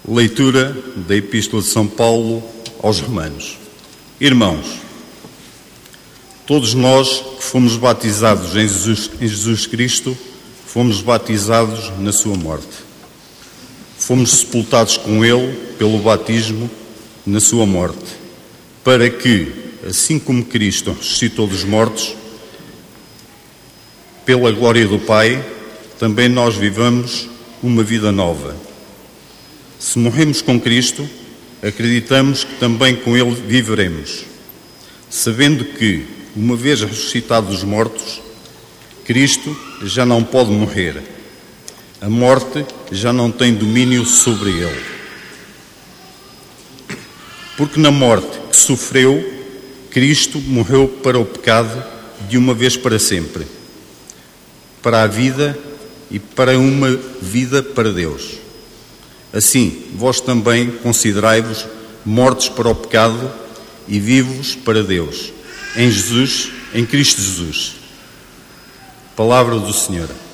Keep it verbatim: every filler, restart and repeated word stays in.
Leitura da Epístola de São Paulo aos Romanos. Irmãos, todos nós que fomos batizados em Jesus, em Jesus Cristo, fomos batizados na sua morte. Fomos sepultados com Ele pelo batismo na sua morte, para que, assim como Cristo ressuscitou dos mortos, pela glória do Pai, também nós vivamos uma vida nova. Se morremos com Cristo, acreditamos que também com Ele viveremos, sabendo que, uma vez ressuscitado dos mortos, Cristo já não pode morrer. A morte já não tem domínio sobre Ele. Porque na morte que sofreu, Cristo morreu para o pecado de uma vez para sempre, para a vida e para uma vida para Deus. Assim, vós também considerai-vos mortos para o pecado e vivos para Deus, em Jesus, em Cristo Jesus. Palavra do Senhor.